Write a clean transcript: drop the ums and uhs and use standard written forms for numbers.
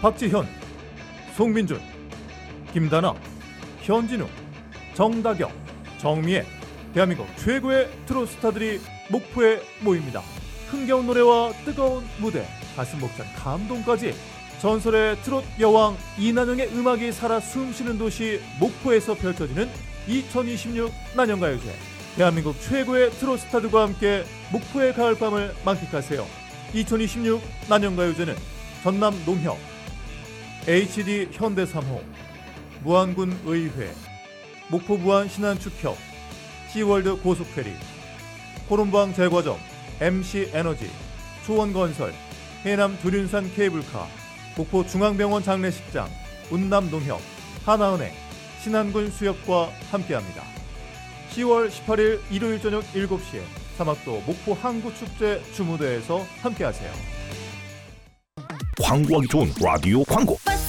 박지현, 송민준, 김다나, 현진우, 정다경, 정미애, 대한민국 최고의 트롯 스타들이 목포에 모입니다. 흥겨운 노래와 뜨거운 무대, 가슴 벅찬 감동까지 전설의 트롯 여왕 이난영의 음악이 살아 숨쉬는 도시 목포에서 펼쳐지는 2026 난영가요제. 대한민국 최고의 트롯 스타들과 함께 목포의 가을밤을 만끽하세요. 2026 난영가요제는 전남 농협, HD 현대 3호, 무안군 의회, 목포 무안 신안축협, 시월드 고속페리, 코롬방 제과점, MC 에너지, 초원건설, 해남 두륜산 케이블카, 목포 중앙병원 장례식장, 운남농협, 하나은행, 신안군 수협과 함께합니다. 10월 18일 일요일 저녁 7시에 사막도 목포 항구축제 주무대에서 함께하세요. 광고하기 좋은 라디오 광고.